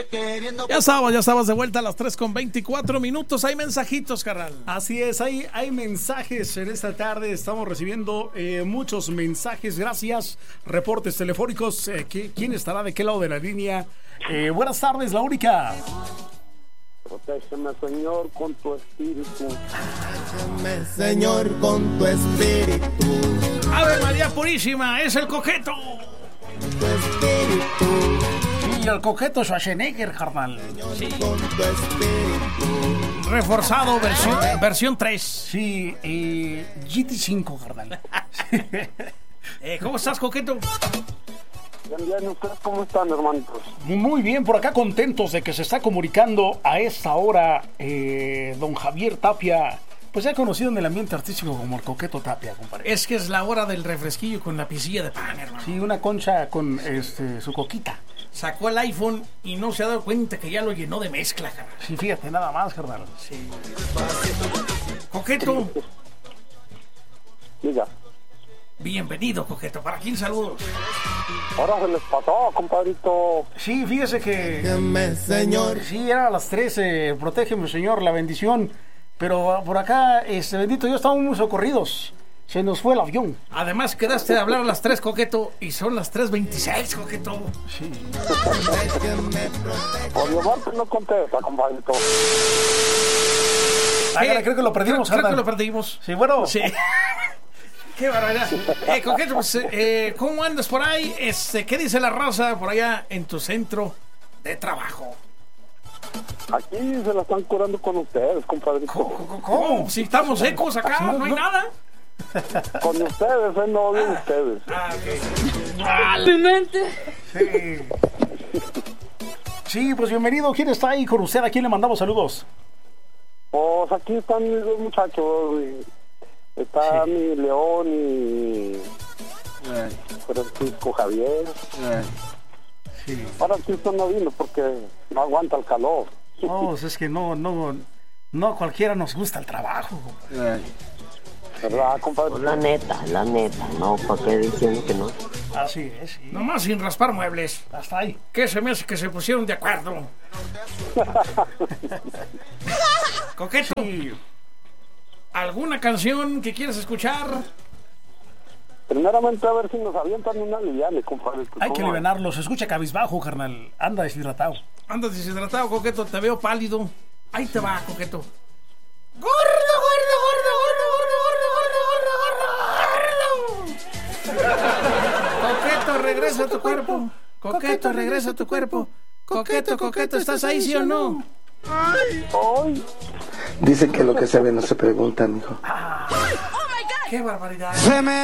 Ya estabas de vuelta a las 3:24. Hay mensajitos, carnal. Así es, hay mensajes en esta tarde. Estamos recibiendo muchos mensajes. Gracias. Reportes telefónicos. ¿Quién estará de qué lado de la línea? Buenas tardes, la única. Protégeme, Señor, con tu espíritu. Protégeme, Señor, con tu espíritu. Ave María Purísima, es el coqueto. Tu espíritu. Sí, el coqueto Schwarzenegger, carnal. Sí. Con tu espíritu. Reforzado, versión 3. Sí, GT5, carnal. ¿Cómo estás, coqueto? Bien, ¿ustedes cómo están, hermanitos? Muy bien, por acá contentos de que se está comunicando a esta hora don Javier Tapia, pues ya conocido en el ambiente artístico como el coqueto Tapia, compadre. Es que es la hora del refresquillo con la pisilla de pan, hermano. Sí, una concha con su coquita. Sacó el iPhone y no se ha dado cuenta que ya lo llenó de mezcla, carnal. Sí, fíjate, nada más, carnal. Sí. Coqueto. Diga. Bienvenido, coqueto. ¿Para quién saludos? Ahora se les pasó, compadrito. Sí, fíjese que... Protégeme, Señor. Sí, era a las 13, protégeme, Señor, la bendición. Pero por acá, bendito Dios, estamos muy socorridos. Se nos fue el avión. Además, quedaste de hablar a las 3, coqueto, y son las 3:26, coqueto. Sí. Por lo menos no contesta, compadrito. Creo que lo perdimos, Creo que carnal. lo perdimos. Sí, bueno. Sí. Qué barbaridad. Coqueto, pues, ¿cómo andas por ahí? ¿Qué dice la raza por allá en tu centro de trabajo? Aquí se la están curando con ustedes, compadrito. ¿Cómo? Si estamos secos acá, no hay nada. Con ustedes, no bien ustedes. Sí. Sí, pues bienvenido. ¿Quién está ahí con usted? ¿A quién le mandamos saludos? Pues aquí están mis dos muchachos. Está mi León y Francisco Javier. Sí. Ahora Cristo no vino porque no aguanta el calor. No, es que no a cualquiera nos gusta el trabajo. ¿Verdad, compadre? La neta, no, ¿para qué diciendo que no? Así es, sí. Nomás sin raspar muebles. Hasta ahí. ¿Qué se me hace que se pusieron de acuerdo? Coqueto, Sí. ¿alguna canción que quieras escuchar? Primeramente a ver si nos avientan una liviana, compadre. Hay que alivianarlo. Se escucha cabizbajo, carnal. Anda deshidratado. Andas deshidratado, coqueto, te veo pálido. Ahí te va, coqueto. ¡Gordo! Coqueto, regresa a tu cuerpo. Coqueto, regresa a tu cuerpo. Coqueto, ¿estás ahí, sí o no? Ay. Dicen que lo que se ve no se pregunta, mijo. ¡Qué barbaridad!